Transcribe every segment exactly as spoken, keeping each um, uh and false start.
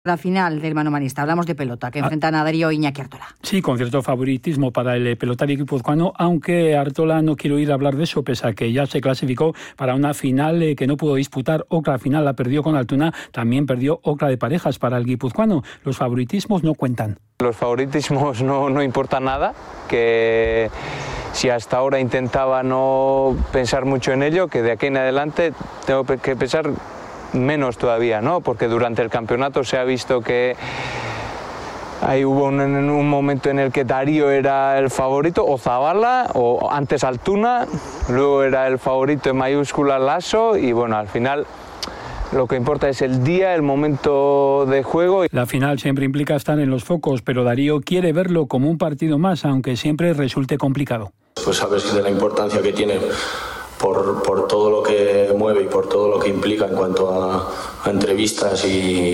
La final del manomanista, hablamos de pelota, que enfrentan a Darío e Iñaki Artola. Sí, con cierto favoritismo para el pelotario guipuzcoano, aunque Artola no quiere ir a hablar de eso, pese a que ya se clasificó para una final eh, que no pudo disputar. Ocra final la perdió con Altuna, también perdió Ocra de parejas para el guipuzcoano. Los favoritismos no cuentan. Los favoritismos no, no importan nada, que si hasta ahora intentaba no pensar mucho en ello, que de aquí en adelante tengo que pensar menos todavía, ¿no? Porque durante el campeonato se ha visto que ahí hubo un, un momento en el que Darío era el favorito, o Zabala, o antes Altuna, luego era el favorito en mayúscula Lasso, y bueno, al final lo que importa es el día, el momento de juego. La final siempre implica estar en los focos, pero Darío quiere verlo como un partido más, aunque siempre resulte complicado. Pues sabes de la importancia que tiene Por, por todo lo que mueve y por todo lo que implica en cuanto a, a entrevistas y,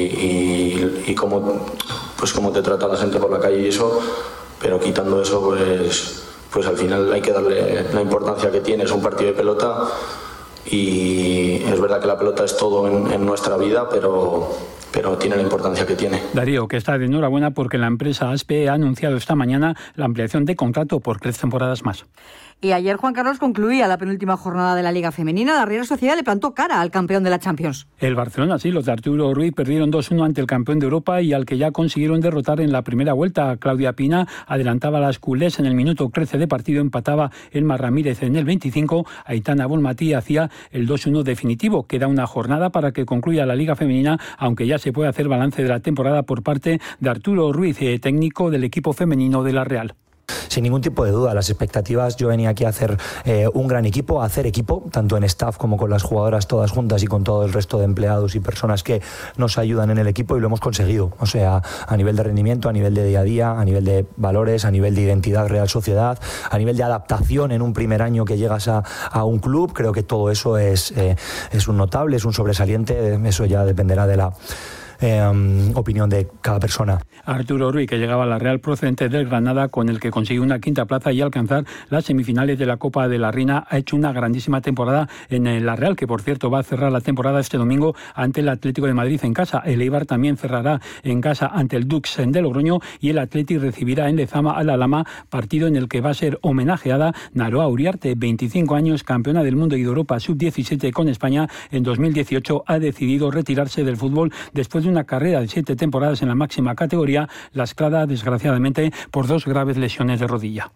y, y cómo, pues cómo te trata la gente por la calle y eso, pero quitando eso, pues, pues al final hay que darle la importancia que tiene. Es un partido de pelota y es verdad que la pelota es todo en, en nuestra vida, pero... pero tiene la importancia que tiene. Darío, que está de enhorabuena porque la empresa Aspe ha anunciado esta mañana la ampliación de contrato por tres temporadas más. Y ayer, Juan Carlos, concluía la penúltima jornada de la Liga Femenina. La Real Sociedad le plantó cara al campeón de la Champions. El Barcelona, sí, los de Arturo Ruiz perdieron dos uno ante el campeón de Europa y al que ya consiguieron derrotar en la primera vuelta. Claudia Pina adelantaba a las culés en el minuto trece de partido, empataba Elma Ramírez en el veinticinco, Aitana Bonmatí hacía el dos uno definitivo. Queda una jornada para que concluya la Liga Femenina, aunque ya se puede hacer balance de la temporada por parte de Arturo Ruiz, técnico del equipo femenino de la Real. Sin ningún tipo de duda, las expectativas, yo venía aquí a hacer eh, un gran equipo, a hacer equipo, tanto en staff como con las jugadoras todas juntas y con todo el resto de empleados y personas que nos ayudan en el equipo, y lo hemos conseguido. O sea, a nivel de rendimiento, a nivel de día a día, a nivel de valores, a nivel de identidad Real Sociedad, a nivel de adaptación en un primer año que llegas a, a un club, creo que todo eso es, eh, es un notable, es un sobresaliente, eso ya dependerá de la Eh, opinión de cada persona. Arturo Ruiz, que llegaba a la Real procedente del Granada, con el que consiguió una quinta plaza y alcanzar las semifinales de la Copa de la Reina, ha hecho una grandísima temporada en la Real, que por cierto va a cerrar la temporada este domingo ante el Atlético de Madrid en casa. El Eibar también cerrará en casa ante el Dux de Logroño y el Athletic recibirá en Lezama a la Lama, partido en el que va a ser homenajeada Naroa Uriarte, veinticinco años, campeona del mundo y de Europa sub diecisiete con España. En dos mil dieciocho ha decidido retirarse del fútbol después de una carrera de siete temporadas en la máxima categoría, lascada desgraciadamente por dos graves lesiones de rodilla.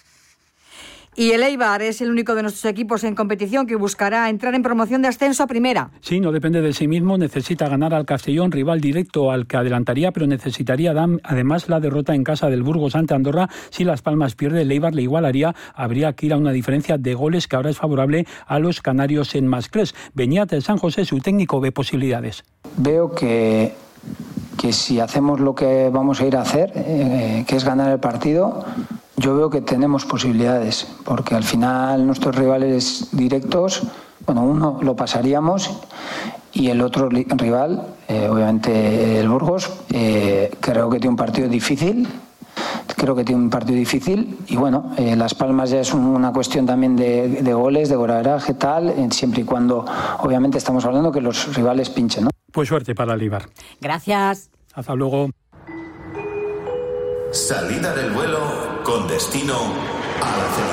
Y el Eibar es el único de nuestros equipos en competición que buscará entrar en promoción de ascenso a primera. Sí, no depende de sí mismo, necesita ganar al Castellón, rival directo al que adelantaría, pero necesitaría además la derrota en casa del Burgos ante Andorra. Si Las Palmas pierde, el Eibar le igualaría, habría que ir a una diferencia de goles que ahora es favorable a los canarios en Masclés. Beñat de San José, su técnico, ve posibilidades. Veo que, que si hacemos lo que vamos a ir a hacer, eh, que es ganar el partido, yo veo que tenemos posibilidades, porque al final nuestros rivales directos, bueno, uno lo pasaríamos y el otro rival, eh, obviamente el Burgos, eh, creo que tiene un partido difícil. Creo que tiene un partido difícil y bueno, eh, Las Palmas ya es una cuestión también de, de goles, de golaveraje, tal, eh, siempre y cuando obviamente estamos hablando que los rivales pinchen, ¿no? Pues suerte para el Eibar. Gracias. Hasta luego. Salida del vuelo con destino a la ciudad.